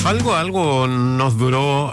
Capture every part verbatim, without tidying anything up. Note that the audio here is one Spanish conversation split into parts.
Algo, algo nos duró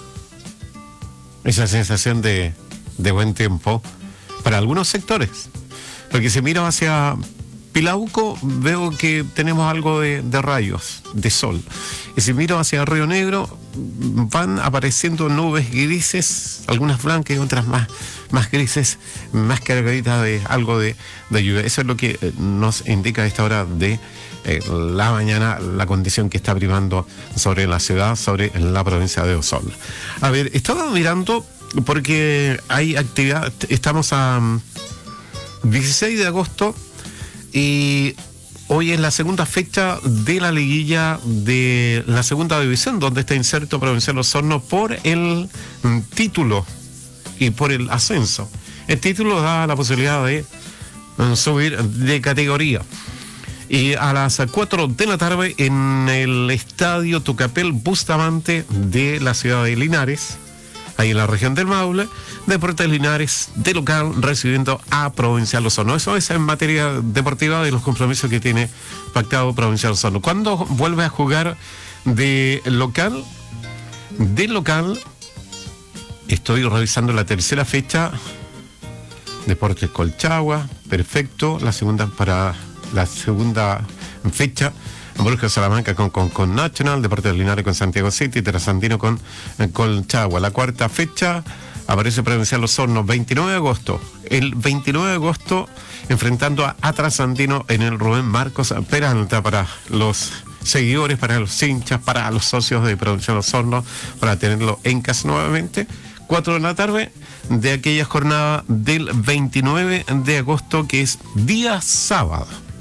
esa sensación de, de buen tiempo para algunos sectores. Porque si miro hacia Pilauco, veo que tenemos algo de, de rayos, de sol. Y si miro hacia Río Negro, van apareciendo nubes grises, algunas blancas y otras más, más grises, más cargaditas de algo de, de lluvia. Eso es lo que nos indica a esta hora de eh, la mañana, la condición que está primando sobre la ciudad, sobre la provincia de Osorno. A ver, estaba mirando porque hay actividad, estamos a um, dieciséis de agosto y hoy es la segunda fecha de la liguilla de la segunda división, donde está inserto Provincial Osorno por el mm, título y por el ascenso. El título da la posibilidad de mm, subir de categoría. Y a las cuatro de la tarde en el estadio Tucapel Bustamante de la ciudad de Linares, ahí en la región del Maule, Deportes Linares de local recibiendo a Provincial Osorno. Eso es en materia deportiva de los compromisos que tiene pactado Provincial Osorno. ¿Cuándo vuelve a jugar de local? De local, estoy revisando la tercera fecha. Deportes Colchagua, perfecto. La segunda para la segunda fecha. Borja Salamanca con, con, con National, Deportes Linares con Santiago City, Trasandino con eh, Colchagua. La cuarta fecha aparece Provincial Osorno, veintinueve de agosto. El veintinueve de agosto enfrentando a, a Trasandino en el Rubén Marcos Peralta, para los seguidores, para los hinchas, para los socios de Provincial Osorno, para tenerlo en casa nuevamente. cuatro de la tarde de aquella jornada del veintinueve de agosto, que es día sábado.